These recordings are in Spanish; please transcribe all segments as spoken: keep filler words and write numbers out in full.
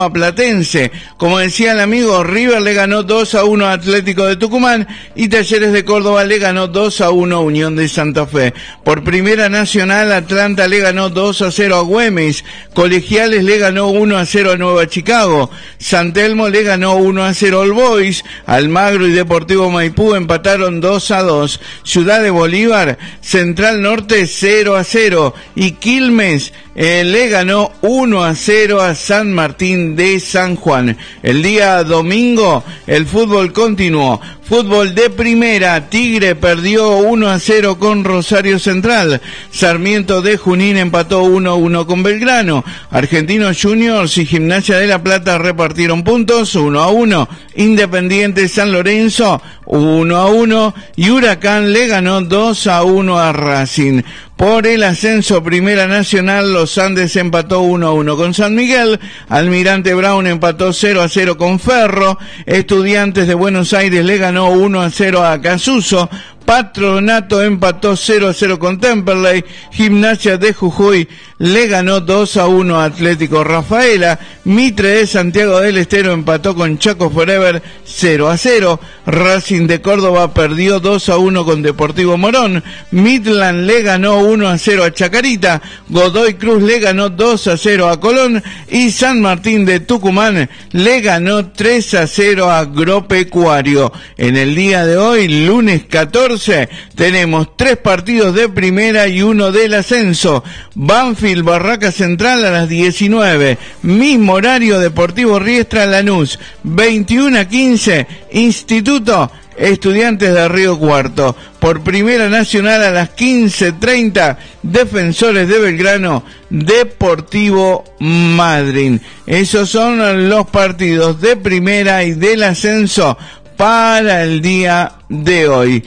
Platense. Como decía el amigo, River le ganó dos a uno a Atlético de Tucumán y Talleres de Córdoba le ganó dos a uno a Unión de Santa Fe. Por Primera Nacional, Atlanta le ganó dos a cero a Güemes, Colegiales le ganó uno a cero a Nueva Chicago, San Telmo le ganó uno a cero a All Boys, Almagro y Deportivo Maipú empataron dos a dos, Ciudad de Bolívar, Central Norte cero a cero y Quilmes eh, le ganó uno a cero a San Martín de San Juan. El día domingo el fútbol continuó. Fútbol de primera, Tigre perdió uno a cero con Rosario Central. Sarmiento de Junín empató uno a uno con Belgrano. Argentinos Juniors y Gimnasia de la Plata repartieron puntos uno a uno. Independiente San Lorenzo uno a uno y Huracán le ganó dos a uno a Racing. Por el ascenso Primera Nacional, Los Andes empató uno a uno con San Miguel, Almirante Brown empató cero a cero con Ferro, Estudiantes de Buenos Aires le ganó uno a cero a Casuso, Patronato empató cero a cero con Temperley, Gimnasia de Jujuy le ganó dos a uno a Atlético Rafaela, Mitre de Santiago del Estero empató con Chaco Forever cero a cero, Racing de Córdoba perdió dos a uno con Deportivo Morón, Midland le ganó uno a cero a Chacarita, Godoy Cruz le ganó dos a cero a Colón y San Martín de Tucumán le ganó tres a cero a Agropecuario. En el día de hoy, lunes catorce, tenemos tres partidos de primera y uno del ascenso. Banfield Barraca Central a las diecinueve, mismo horario Deportivo Riestra Lanús, veintiuno a quince, Instituto Estudiantes de Río Cuarto. Por Primera Nacional a las quince treinta, Defensores de Belgrano, Deportivo Madryn. Esos son los partidos de primera y del ascenso para el día de hoy.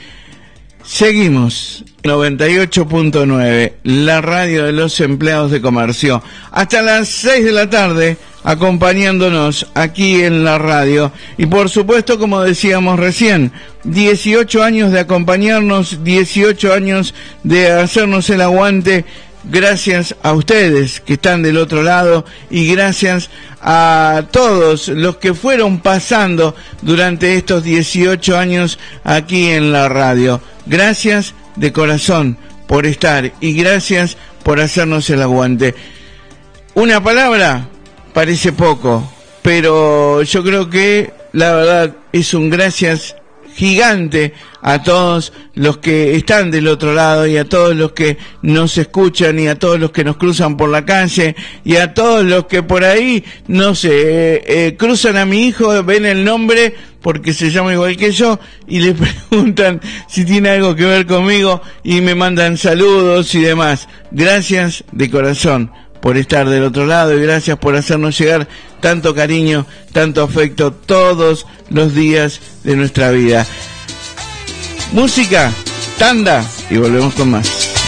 Seguimos, noventa y ocho punto nueve, la radio de los empleados de comercio. Hasta las seis de la tarde, acompañándonos aquí en la radio. Y por supuesto, como decíamos recién, dieciocho años de acompañarnos, dieciocho años de hacernos el aguante. Gracias a ustedes que están del otro lado y gracias a todos los que fueron pasando durante estos dieciocho años aquí en la radio. Gracias de corazón por estar y gracias por hacernos el aguante. Una palabra parece poco, pero yo creo que la verdad es un gracias gigante a todos los que están del otro lado y a todos los que nos escuchan y a todos los que nos cruzan por la calle y a todos los que por ahí, no sé, eh, eh, cruzan a mi hijo, ven el nombre porque se llama igual que yo y le preguntan si tiene algo que ver conmigo y me mandan saludos y demás. Gracias de corazón por estar del otro lado y gracias por hacernos llegar tanto cariño, tanto afecto todos los días de nuestra vida. Música, tanda y volvemos con más.